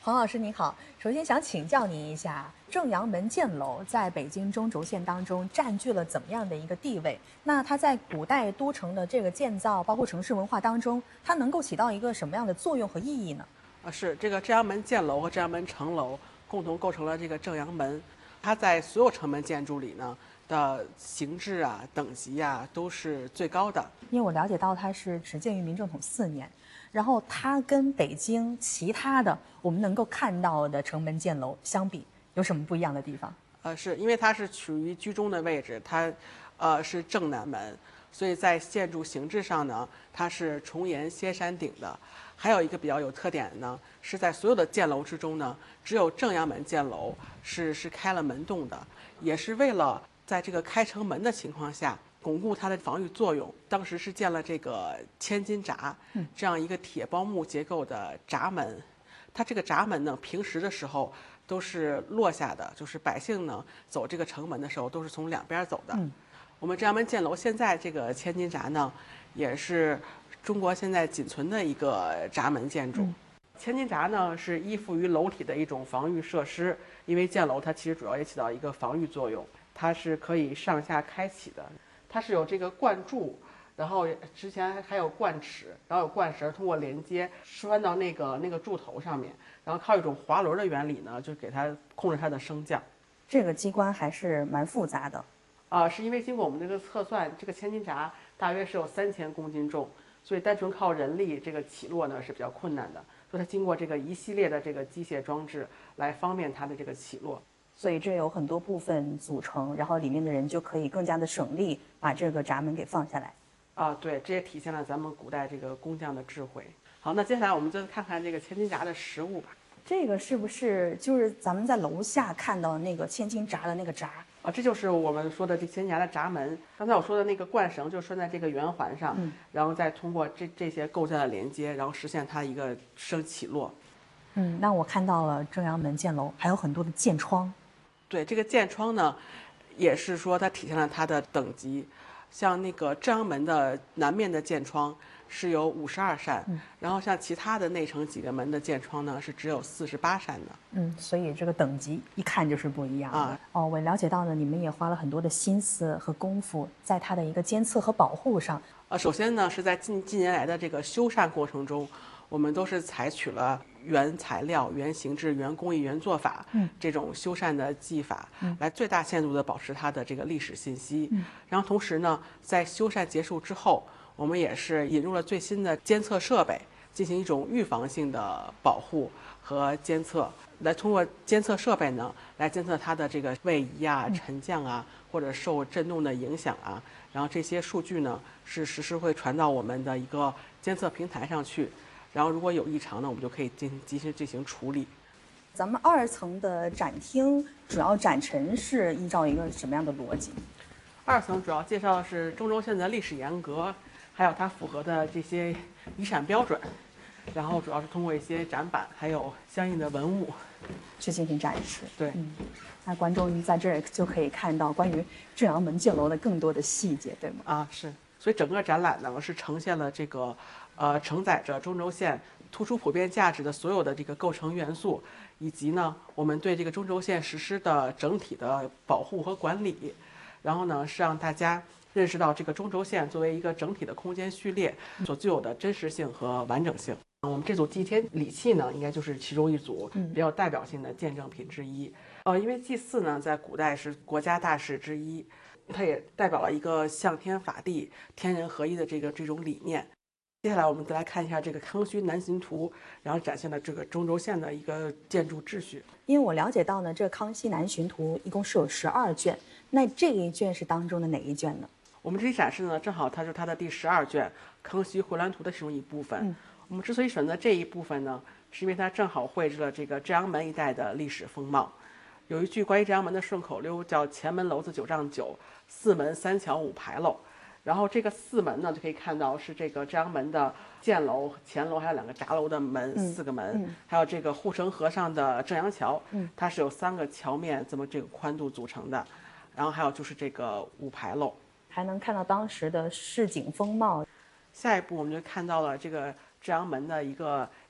黄老师您好，首先想请教您一下，正阳门箭楼在北京中轴线当中占据了怎么样的一个地位？那它在古代都城的这个建造，包括城市文化当中，它能够起到一个什么样的作用和意义呢？ 是这个正阳门箭楼和正阳门城楼共同构成了这个正阳门，它在所有城门建筑里呢的形制啊、等级啊都是最高的。 因为我了解到它是始建于明正统4年，然后它跟北京其他的我们能够看到的城门箭楼相比，有什么不一样的地方？ 是因为它是处于居中的位置，它是正南门，所以在建筑形制上呢，它是重檐歇山顶的。还有一个比较有特点呢，是在所有的箭楼之中呢，只有正阳门箭楼是开了门洞的，也是为了在这个开城门的情况下巩固它的防御作用。当时是建了这个千斤闸，这样一个铁包木结构的闸门。它这个闸门呢，平时的时候都是落下的，就是百姓呢走这个城门的时候都是从两边走的。我们正阳门箭楼现在这个千斤闸呢，也是中国现在仅存的一个闸门建筑。千斤闸呢是依附于楼体的一种防御设施，因为箭楼它其实主要也起到一个防御作用，它是可以上下开启的，它是有这个灌注。然后之前还有灌齿，然后有灌绳通过连接拴到那个柱头上面，然后靠一种滑轮的原理呢，就给它控制它的升降。 这个机关还是蛮复杂的。 是因为经过我们这个测算，这个千斤闸大约是有3000公斤重，所以单纯靠人力这个起落呢是比较困难的，所以它经过这个一系列的这个机械装置来方便它的这个起落。 所以这有很多部分组成，然后里面的人就可以更加的省力把这个闸门给放下来。 对，这也体现了咱们古代这个工匠的智慧。好，那接下来我们就看看这个千斤闸的实物吧。 这个是不是就是咱们在楼下看到那个千斤闸的那个闸？ 这就是我们说的这千斤闸的闸门。刚才我说的那个灌绳就拴在这个圆环上，然后再通过这些构件的连接，然后实现它一个升起落。 那我看到了正阳门箭楼还有很多的箭窗。 对，这个箭窗呢，也是说它体现了它的等级。像那个正阳门的南面的箭窗是有52扇，然后像其他的内城几个门的箭窗呢是只有48扇的。 所以这个等级一看就是不一样的。我了解到呢，你们也花了很多的心思和功夫在它的一个监测和保护上。 首先呢是在近年来的这个修缮过程中，我们都是采取了原材料、原形制、原工艺、原做法这种修缮的技法，来最大限度地保持它的这个历史信息。然后同时呢，在修缮结束之后，我们也是引入了最新的监测设备，进行一种预防性的保护和监测，来通过监测设备呢，来监测它的这个位移啊、沉降啊，或者受震动的影响啊。然后这些数据呢，是实时会传到我们的一个监测平台上去。然后如果有异常呢，我们就可以及时进行处理。 咱们2层的展厅主要展陈是依照一个什么样的逻辑 ？2层主要介绍的是中轴线的历史沿革，还有它符合的这些遗产标准，然后主要是通过一些展板还有相应的文物去进行展示。 对， 那观众在这儿就可以看到关于正阳门箭楼的更多的细节，对吗？ 是。所以整个展览呢是呈现了这个承载着中轴线突出普遍价值的所有的这个构成元素，以及呢我们对这个中轴线实施的整体的保护和管理。然后呢是让大家认识到这个中轴线作为一个整体的空间序列所具有的真实性和完整性。我们这组祭天礼器呢，应该就是其中一组比较代表性的见证品之一。因为祭祀呢在古代是国家大事之一，它也代表了一个向天法地、天人合一的这种理念。接下来我们再来看一下这个康熙南巡图，然后展现了这个中轴线的一个建筑秩序。 因为我了解到呢，这康熙南巡图一共是有12卷，那这一卷是当中的哪一卷呢？ 我们这里展示呢，正好它是它的第12卷《康熙回銮图》的其中一部分。我们之所以选择这一部分呢，是因为它正好绘制了这个正阳门一带的历史风貌。有一句关于正阳门的顺口溜叫"前门楼子9丈9，四门3桥5牌楼"。然后这个四门呢，就可以看到是这个正阳门的箭楼、前楼，还有2个闸楼的门，4个门，还有这个护城河上的正阳桥，它是有3个桥面这么这个宽度组成的。然后还有就是这个5牌楼， 还能看到当时的市井风貌。 下一步我们就看到了这个正阳门的一个